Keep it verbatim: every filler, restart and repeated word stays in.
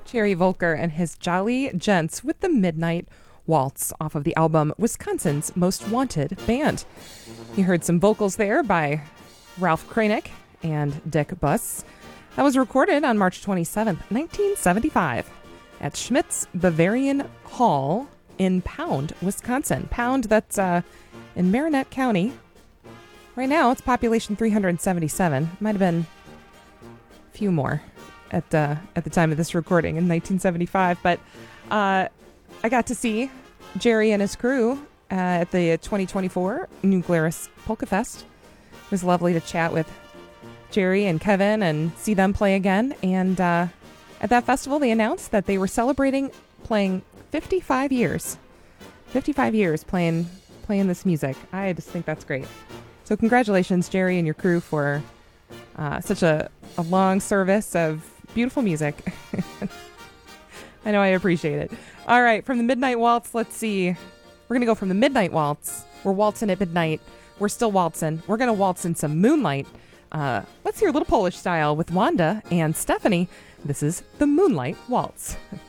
Jerry Volker and his Jolly Gents with the Midnight Waltz off of the album Wisconsin's Most Wanted Band. You heard some vocals there by Ralph Kranick and Dick Buss. That was recorded on March twenty-seventh, nineteen seventy-five at Schmidt's Bavarian Hall in Pound, Wisconsin. Pound, that's uh, in Marinette County. Right now, it's population three hundred seventy-seven. Might have been a few more at uh, at the time of this recording in nineteen seventy-five. But uh, I got to see Jerry and his crew uh, at the twenty twenty-four New Glarus Polka Fest. It was lovely to chat with Jerry and Kevin and see them play again. And uh, at that festival, they announced that they were celebrating playing fifty-five years. fifty-five years playing playing this music. I just think that's great. So congratulations, Jerry and your crew, for uh, such a, a long service of beautiful music. I know I appreciate it. All right, from the Midnight Waltz, let's see. We're going to go from the Midnight Waltz. We're waltzing at midnight. We're still waltzing. We're going to waltz in some Moonlight. Uh, let's hear a little Polish style with Wanda and Stephanie. This is the Moonlight Waltz.